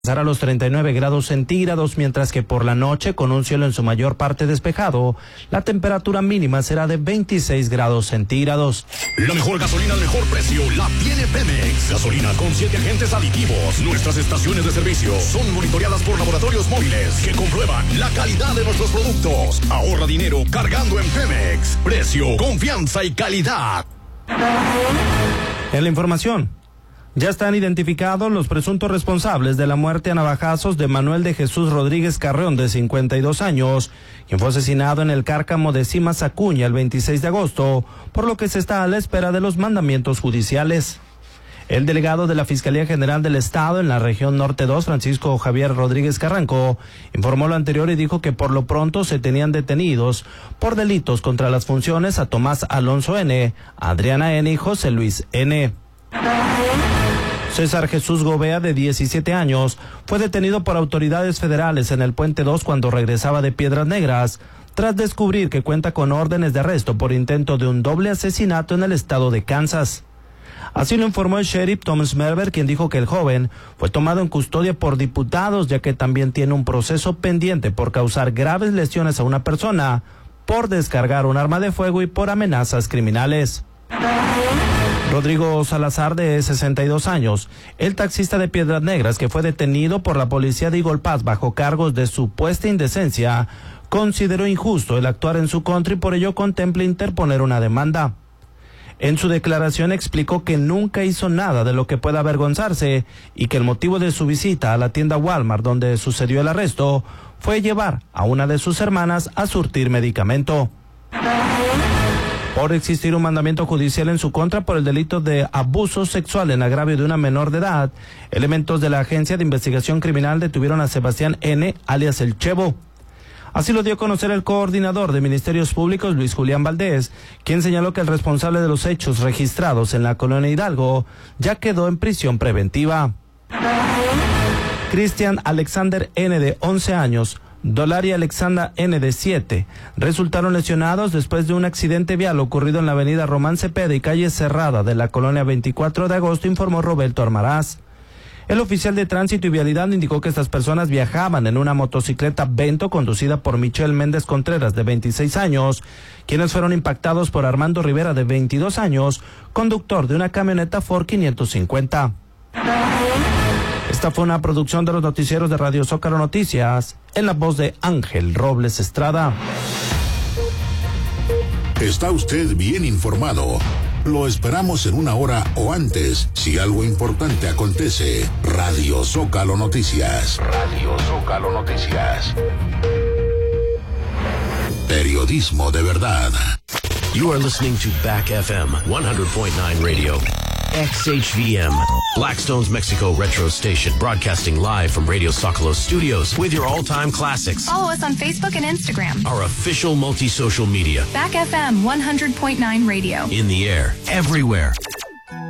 A los 39 grados centígrados, mientras que por la noche, con un cielo en su mayor parte despejado, la temperatura mínima será de 26 grados centígrados. La mejor gasolina al mejor precio la tiene Pemex. Gasolina con 7 agentes aditivos. Nuestras estaciones de servicio son monitoreadas por laboratorios móviles que comprueban la calidad de nuestros productos. Ahorra dinero cargando en Pemex. Precio, confianza y calidad. En la información, ya están identificados los presuntos responsables de la muerte a navajazos de Manuel de Jesús Rodríguez Carreón, de 52 años, quien fue asesinado en el cárcamo de Cimas Acuña el 26 de agosto, por lo que se está a la espera de los mandamientos judiciales. El delegado de la Fiscalía General del Estado en la región Norte 2, Francisco Javier Rodríguez Carranco, informó lo anterior y dijo que por lo pronto se tenían detenidos por delitos contra las funciones a Tomás Alonso N., Adriana N. y José Luis N. César Jesús Gobea, de 17 años, fue detenido por autoridades federales en el Puente 2 cuando regresaba de Piedras Negras, tras descubrir que cuenta con órdenes de arresto por intento de un doble asesinato en el estado de Kansas. Así lo informó el sheriff Tom Smerber, quien dijo que el joven fue tomado en custodia por diputados, ya que también tiene un proceso pendiente por causar graves lesiones a una persona, por descargar un arma de fuego y por amenazas criminales. Rodrigo Salazar, de 62 años, el taxista de Piedras Negras que fue detenido por la policía de Eagle Pass bajo cargos de supuesta indecencia, consideró injusto el actuar en su contra y por ello contempla interponer una demanda. En su declaración explicó que nunca hizo nada de lo que pueda avergonzarse y que el motivo de su visita a la tienda Walmart donde sucedió el arresto fue llevar a una de sus hermanas a surtir medicamento. Por existir un mandamiento judicial en su contra por el delito de abuso sexual en agravio de una menor de edad, elementos de la Agencia de Investigación Criminal detuvieron a Sebastián N., alias El Chevo. Así lo dio a conocer el coordinador de Ministerios Públicos, Luis Julián Valdés, quien señaló que el responsable de los hechos registrados en la colonia Hidalgo ya quedó en prisión preventiva. Cristian Alexander N., de 11 años, Dolari Alexandra N., de 7, resultaron lesionados después de un accidente vial ocurrido en la avenida Román Cepeda y calle Cerrada de la colonia 24 de agosto, informó Roberto Armaraz. El oficial de tránsito y vialidad indicó que estas personas viajaban en una motocicleta Vento conducida por Michelle Méndez Contreras, de 26 años, quienes fueron impactados por Armando Rivera, de 22 años, conductor de una camioneta Ford 550. Esta fue una producción de los noticieros de Radio Zócalo Noticias, en la voz de Ángel Robles Estrada. Está usted bien informado. Lo esperamos en una hora o antes, si algo importante acontece. Radio Zócalo Noticias. Radio Zócalo Noticias. Periodismo de verdad. You are listening to Back FM 100.9 Radio. XHVM, Blackstone's Mexico Retro Station, broadcasting live from Radio Zócalo Studios with your all-time classics. Follow us on Facebook and Instagram. Our official multi-social media. Back FM 100.9 Radio. In the air, everywhere.